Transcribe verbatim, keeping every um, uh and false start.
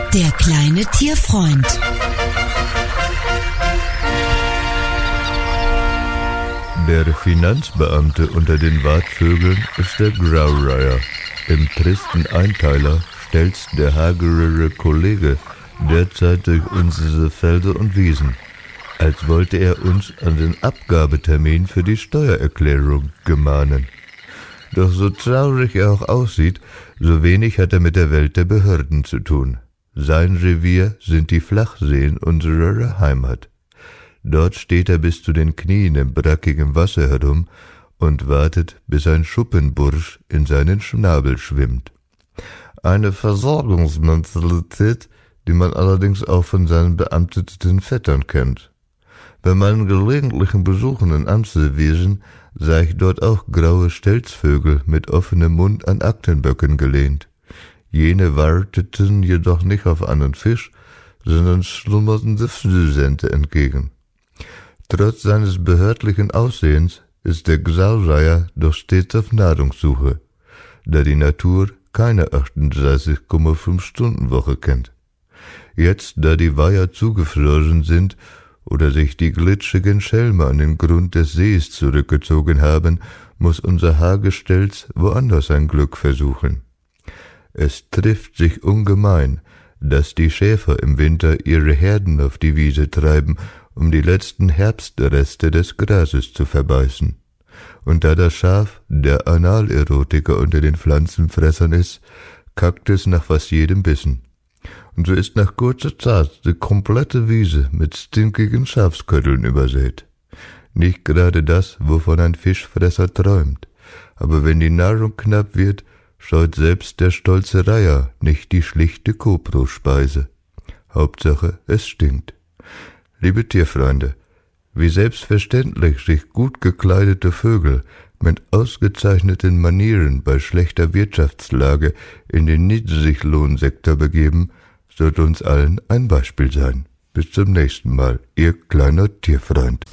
Der kleine Tierfreund. Der Finanzbeamte unter den Wartvögeln ist der Graureiher. Im tristen Einteiler stelzt der hagere Kollege derzeit durch unsere Felder und Wiesen, als wollte er uns an den Abgabetermin für die Steuererklärung gemahnen. Doch so traurig er auch aussieht, so wenig hat er mit der Welt der Behörden zu tun. Sein Revier sind die Flachseen unserer Heimat. Dort steht er bis zu den Knien im brackigen Wasser herum und wartet, bis ein Schuppenbursch in seinen Schnabel schwimmt. Eine Versorgungsmentalität, die man allerdings auch von seinen beamteten Vettern kennt. Bei meinen gelegentlichen Besuchen in Amstelveen sah ich dort auch graue Stelzvögel mit offenem Mund an Aktenböcken gelehnt. Jene warteten jedoch nicht auf einen Fisch, sondern schlummerten der Frühsente entgegen. Trotz seines behördlichen Aussehens ist der Graureiher doch stets auf Nahrungssuche, da die Natur keine achtunddreißig Komma fünf Stunden Woche kennt. Jetzt, da die Weiher zugefroren sind oder sich die glitschigen Schelme an den Grund des Sees zurückgezogen haben, muss unser Hagestelz woanders ein Glück versuchen. Es trifft sich ungemein, dass die Schäfer im Winter ihre Herden auf die Wiese treiben, um die letzten Herbstreste des Grases zu verbeißen. Und da das Schaf der Analerotiker unter den Pflanzenfressern ist, kackt es nach fast jedem Bissen. Und so ist nach kurzer Zeit die komplette Wiese mit stinkigen Schafskötteln übersät. Nicht gerade das, wovon ein Fischfresser träumt, aber wenn die Nahrung knapp wird, scheut selbst der stolze Reiher nicht die schlichte Kobrospeise. Hauptsache, es stinkt. Liebe Tierfreunde, wie selbstverständlich sich gut gekleidete Vögel mit ausgezeichneten Manieren bei schlechter Wirtschaftslage in den Niedriglohnsektor begeben, sollte uns allen ein Beispiel sein. Bis zum nächsten Mal, Ihr kleiner Tierfreund.